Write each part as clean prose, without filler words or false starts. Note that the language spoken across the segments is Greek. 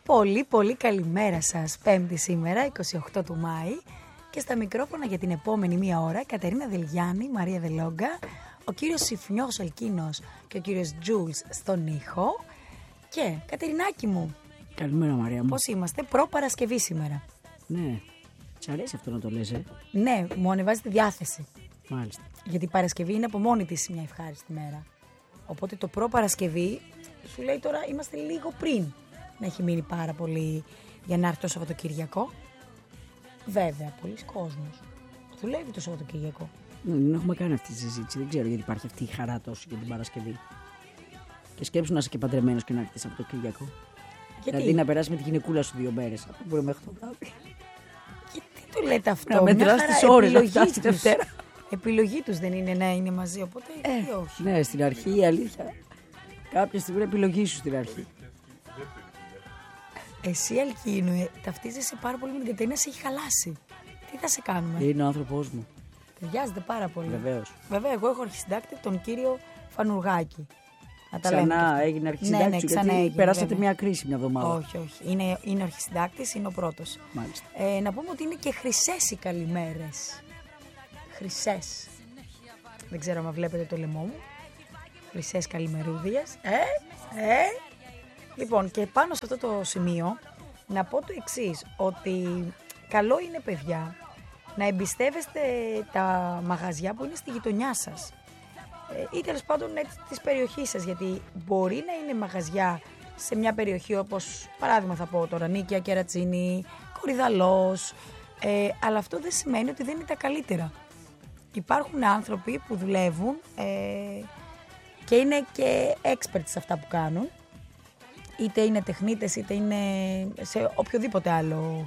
Πολύ πολύ καλημέρα σας. Πέμπτη σήμερα, 28 του Μάη. Και στα μικρόφωνα για την επόμενη μία ώρα, Κατερίνα Δελγιάννη, Μαρία Δελόγκα, ο κύριος Συφνιός Αλκίνος και ο κύριος Τζούλς στον ήχο. Και Κατερινάκη μου. Καλημέρα Μαρία μου. Πώς είμαστε, προ-Παρασκευή σήμερα. Ναι, σ' αρέσει αυτό να το λες, Ναι, μου ανεβάζει τη διάθεση. Μάλιστα. Γιατί η Παρασκευή είναι από μόνη της μια ευχάριστη μέρα. Οπότε το προ-Παρασκευή σου λέει τώρα είμαστε λίγο πριν να έχει μείνει πάρα πολύ για να έρθει το Σαββατοκύριακο. Βέβαια, πολλοί κόσμος δουλεύει το Σαββατοκύριακο. Δεν έχουμε κάνει αυτή τη συζήτηση. Δεν ξέρω γιατί υπάρχει αυτή η χαρά τόσο για την Παρασκευή. Και σκέψου να είσαι και παντρεμένος και να έρθεις από το Κυριακό. Γιατί? Δηλαδή να περάσει με τη γυναικούλα σου 2 μέρες. Αυτό μπορεί μέχρι το βράδυ. Γιατί το λέτε αυτό? Να μετράς τις ώρες να φτάσεις τη Δευτέρα. Επιλογή τους δεν είναι να είναι μαζί, οπότε γιατί όχι. Ναι, στην αρχή η αλήθεια. Κάποια στιγμή είναι επιλογή σου στην αρχή. Εσύ Αλκίνου, ταυτίζεσαι πάρα πολύ με την Κατερίνα, σε έχει χαλάσει. Τι θα σε κάνουμε? Είναι ο άνθρωπός μου. Ταιριάζεται πάρα πολύ. Βεβαίως. Βέβαια, εγώ έχω αρχισυντάκτη τον κύριο Φανουργάκη. Να τα λέμε και Ξανά αυτά. έγινε αρχισυντάξη. Ναι, γιατί ξανά έγινε, περάσατε βέβαια. μια κρίση μια εβδομάδα. Όχι, όχι. Είναι ο αρχισυντάκτης, είναι ο πρώτος. Μάλιστα. Να πούμε ότι είναι και χρυσές οι καλημέρες. Χρυσές. Δεν ξέρω αν βλέπετε το λαιμό μου. Χρυσές καλημερούδιες. Λοιπόν, και πάνω σε αυτό το σημείο να πω το εξής, ότι καλό είναι, παιδιά, να εμπιστεύεστε τα μαγαζιά που είναι στη γειτονιά σας ή τέλος πάντων της περιοχής σας, γιατί μπορεί να είναι μαγαζιά σε μια περιοχή όπως παράδειγμα θα πω τώρα Νίκαια, Κερατσίνη, Κορυδαλός, αλλά αυτό δεν σημαίνει ότι δεν είναι τα καλύτερα. Υπάρχουν άνθρωποι που δουλεύουν και είναι και experts σε αυτά που κάνουν, είτε είναι τεχνίτες είτε είναι σε οποιοδήποτε άλλο,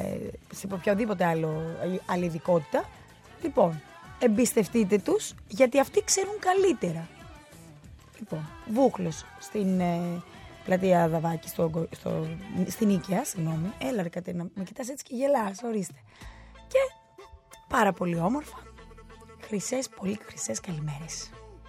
άλλη ειδικότητα. Λοιπόν, εμπιστευτείτε τους γιατί αυτοί ξέρουν καλύτερα. Λοιπόν, Βούχλος στην πλατεία Δαβάκη, στην Νίκαια, συγγνώμη. Έλα ρε Κατερίνα, με κοιτάς έτσι και γελάς, ορίστε. Και πάρα πολύ όμορφα, χρυσές, πολύ χρυσές καλημέρες.